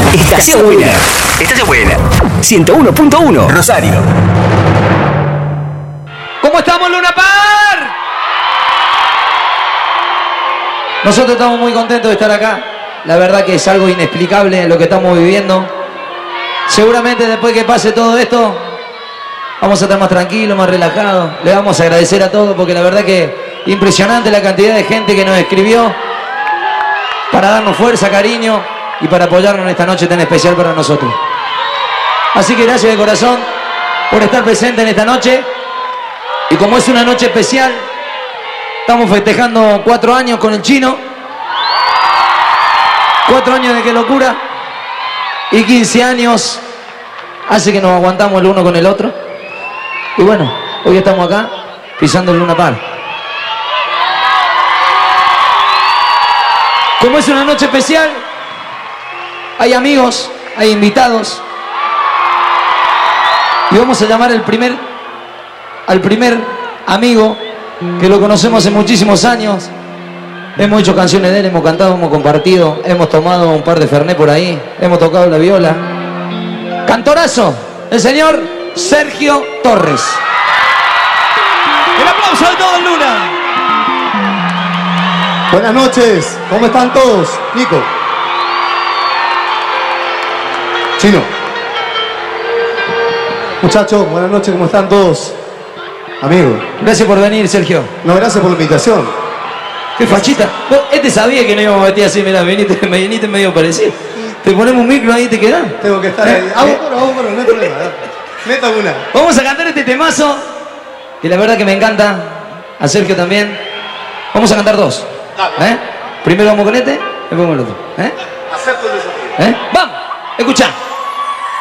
Estación Winner. Estación Winner. 101.1 Rosario. ¿Cómo estamos, Luna Par? Nosotros estamos muy contentos de estar acá. La verdad que es algo inexplicable lo que estamos viviendo. Seguramente después que pase todo esto, vamos a estar más tranquilos, más relajados. Le vamos a agradecer a todos porque la verdad que impresionante la cantidad de gente que nos escribió para darnos fuerza, cariño y para apoyarnos en esta noche tan especial para nosotros. Así que gracias de corazón por estar presente en esta noche. Y como es una noche especial, estamos festejando 4 años con el Chino. 4 años de Qué Locura. Y 15 años hace que nos aguantamos el uno con el otro. Y bueno, hoy estamos acá pisando el Luna Par. Como es una noche especial, hay amigos, hay invitados. Y vamos a llamar al primer amigo que lo conocemos hace muchísimos años. Hemos hecho canciones de él, hemos cantado, hemos compartido, hemos tomado un par de fernet por ahí, hemos tocado la viola. Cantorazo, el señor Sergio Torres. El aplauso de todo el Luna. Buenas noches, ¿cómo están todos? Nico. Chino. Muchachos, buenas noches, ¿cómo están todos? Amigos. Gracias por venir, Sergio. No, gracias por la invitación. Qué fachita. No, sabía que no íbamos a vestir así, mirá, viniste medio parecido. Te ponemos un micro ahí y te quedás. Tengo que estar ahí. Vamos, no hay problema. Meta una. Vamos a cantar este temazo, que la verdad que me encanta. A Sergio también. Vamos a cantar 2. Primero vamos con este, después con el otro. Acepto el desafío. Vamos, escuchá.